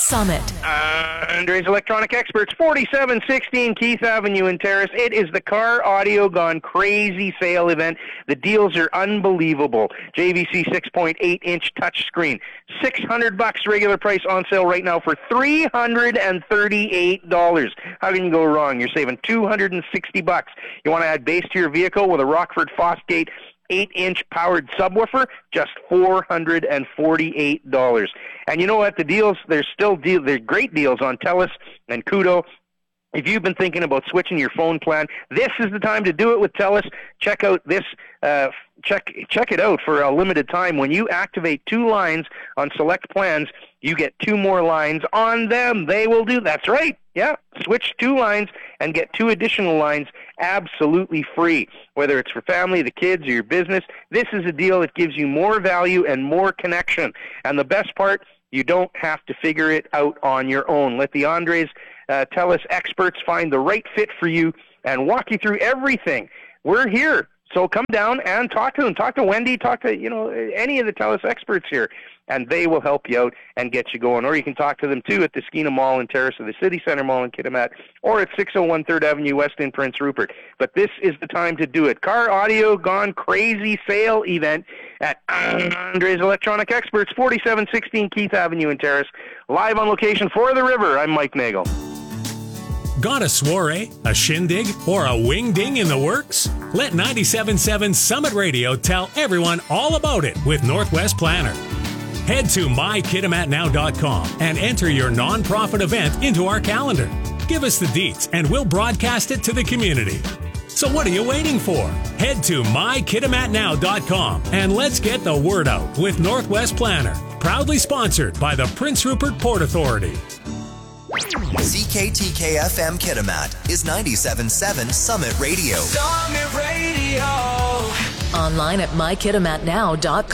Summit. Andre's Electronic Experts, 4716 Keith Avenue in Terrace. It is the Car Audio Gone Crazy sale event. The deals are unbelievable. JVC 6.8-inch touchscreen, $600 regular price, on sale right now for $338. How can you go wrong? You're saving $260. You want to add bass to your vehicle with a Rockford Fosgate 8-inch powered subwoofer, just $448. And you know what? The deals, there's great deals on TELUS and Koodo. If you've been thinking about switching your phone plan, this is the time to do it with TELUS. Check out this. Check it out for a limited time. When you activate 2 lines on select plans, you get 2 more lines on them. They will do. That's right. Yeah. Switch 2 lines and get 2 additional lines absolutely free. Whether it's for family, the kids, or your business, this is a deal that gives you more value and more connection. And the best part, you don't have to figure it out on your own. Let the Andres TELUS experts find the right fit for you and walk you through everything. We're here. So come down and talk to them. Talk to Wendy. Talk to, any of the TELUS experts here, and they will help you out and get you going. Or you can talk to them, too, at the Skeena Mall in Terrace or the City Centre Mall in Kitimat, or at 601 3rd Avenue West in Prince Rupert. But this is the time to do it. Car Audio Gone Crazy sale event at Andres Electronic Experts, 4716 Keith Avenue in Terrace. Live on location for the river. I'm Mike Nagel. Got a soiree, a shindig, or a wing-ding in the works? Let 97.7 Summit Radio tell everyone all about it with Northwest Planner. Head to mykitimatnow.com and enter your non-profit event into our calendar. Give us the deets and we'll broadcast it to the community. So what are you waiting for? Head to mykitimatnow.com and let's get the word out with Northwest Planner. Proudly sponsored by the Prince Rupert Port Authority. CKTK-FM Kitimat is 97.7 Summit Radio. Online at mykitimatnow.com.